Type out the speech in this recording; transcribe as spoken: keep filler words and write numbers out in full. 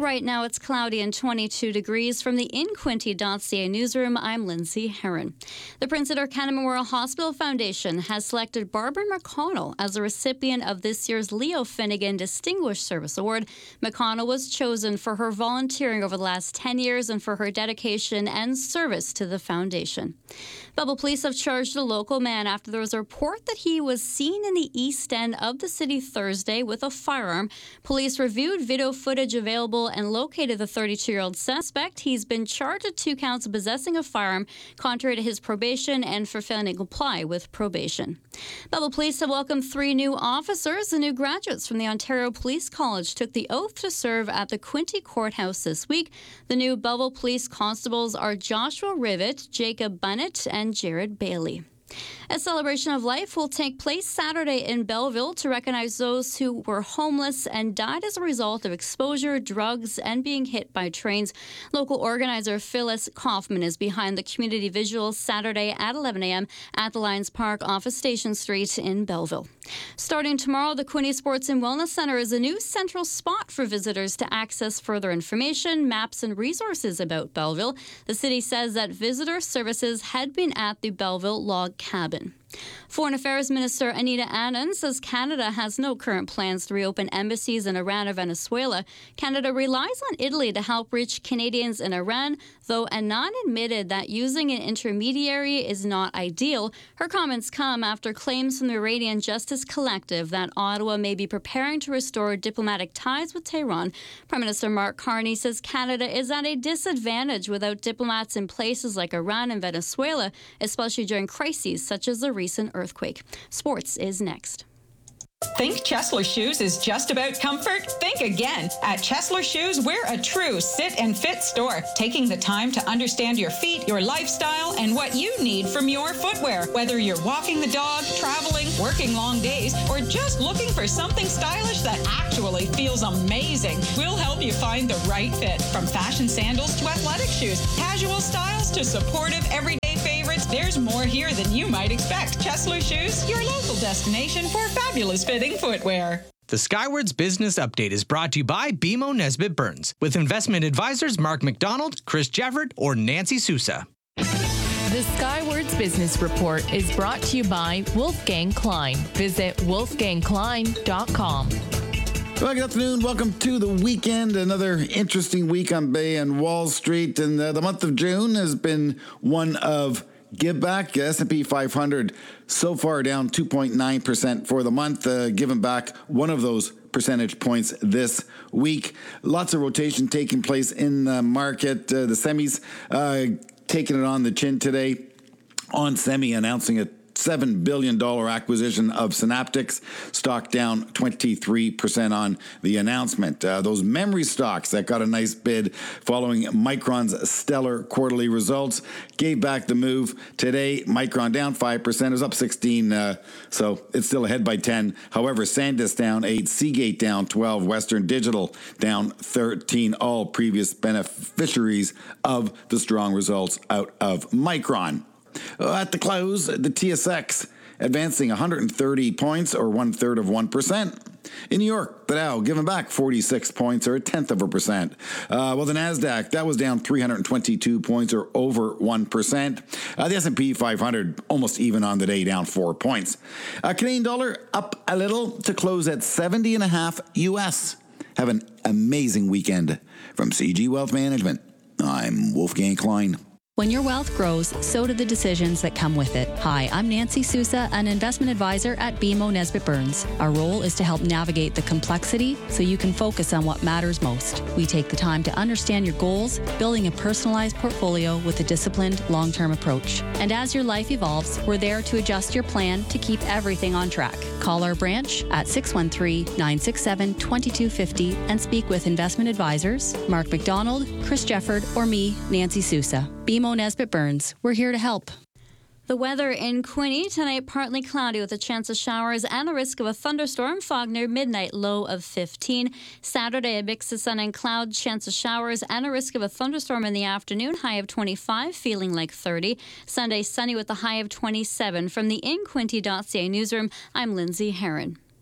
Right now it's cloudy and twenty-two degrees. From the in quinte dot c a newsroom, I'm Lindsay Herron. The Prince Edward County Memorial Hospital Foundation has selected Barbara McConnell as a recipient of this year's Leo Finnegan Distinguished Service Award. McConnell was chosen for her volunteering over the last ten years and for her dedication and service to the foundation. Belleville police have charged a local man after there was a report that he was seen in the east end of the city Thursday with a firearm. Police reviewed video footage available and located the thirty-two-year-old suspect. He's been charged with two counts of possessing a firearm contrary to his probation and for failing to comply with probation. Belleville police have welcomed three new officers. The new graduates from the Ontario Police College took the oath to serve at the Quinte Courthouse this week. The new Belleville police constables are Joshua Rivet, Jacob Bunnett, and Jared Bailey. A celebration of life will take place Saturday in Belleville to recognize those who were homeless and died as a result of exposure, drugs, and being hit by trains. Local organizer Phyllis Kaufman is behind the community visuals Saturday at eleven a.m. at the Lions Park off of Station Street in Belleville. Starting tomorrow, the Quinte Sports and Wellness Centre is a new central spot for visitors to access further information, maps, and resources about Belleville. The city says that visitor services had been at the Belleville Log Cabin. Foreign Affairs Minister Anita Anand says Canada has no current plans to reopen embassies in Iran or Venezuela. Canada relies on Italy to help reach Canadians in Iran, though Anand admitted that using an intermediary is not ideal. Her comments come after claims from the Iranian Justice Collective that Ottawa may be preparing to restore diplomatic ties with Tehran. Prime Minister Mark Carney says Canada is at a disadvantage without diplomats in places like Iran and Venezuela, especially during crises such as the recent earthquake. Sports is next. Think Chesler Shoes is just about comfort? Think again. At Chesler Shoes, we're a true sit and fit store, taking the time to understand your feet, your lifestyle, and what you need from your footwear. Whether you're walking the dog, traveling, working long days, or just looking for something stylish that actually feels amazing, we'll help you find the right fit. From fashion sandals to athletic shoes, casual styles to supportive everyday favorites, there's more here than you might expect. Chesler Shoes, your local destination for fabulous fitting footwear. The Skywards Business Update is brought to you by B M O Nesbitt Burns, with investment advisors Mark McDonald, Chris Jefford, or Nancy Sousa. The Skywards Business Report is brought to you by Wolfgang Klein. Visit wolfgang klein dot com. Well, good afternoon. Welcome to the weekend. Another interesting week on Bay and Wall Street. And uh, the month of June has been one of give back. S and P five hundred so far down two point nine percent for the month, uh, giving back one of those percentage points this week. Lots of rotation taking place in the market. Uh, the semis uh, taking it on the chin today. On Semi announcing a seven billion dollars acquisition of Synaptics, stock down twenty-three percent on the announcement. Uh, those memory stocks that got a nice bid following Micron's stellar quarterly results gave back the move. Today, Micron down five percent. It was up sixteen, uh, so it's still ahead by ten. However, SanDisk down eight, Seagate down twelve, Western Digital down thirteen, all previous beneficiaries of the strong results out of Micron. At the close, the T S X advancing one hundred thirty points, or one-third of one percent. In New York, the Dow giving back forty-six points, or a tenth of a percent. Uh, well, the NASDAQ, that was down three hundred twenty-two points, or over one percent. Uh, the S and P five hundred, almost even on the day, down four points. Uh, Canadian dollar up a little to close at seventy and a half U S. Have an amazing weekend. From C G Wealth Management, I'm Wolfgang Klein. When your wealth grows, so do the decisions that come with it. Hi, I'm Nancy Sousa, an investment advisor at B M O Nesbitt Burns. Our role is to help navigate the complexity so you can focus on what matters most. We take the time to understand your goals, building a personalized portfolio with a disciplined, long-term approach. And as your life evolves, we're there to adjust your plan to keep everything on track. Call our branch at six one three, nine six seven, two two five zero and speak with investment advisors Mark McDonald, Chris Jefford, or me, Nancy Sousa. B M O Nesbitt Burns. We're here to help. The weather in Quinte tonight, partly cloudy with a chance of showers and the risk of a thunderstorm. Fog near midnight, low of fifteen. Saturday, a mix of sun and clouds, chance of showers and a risk of a thunderstorm in the afternoon, high of twenty-five, feeling like thirty. Sunday, sunny with a high of twenty-seven. From the in quinte dot c a newsroom, I'm Lindsay Herron.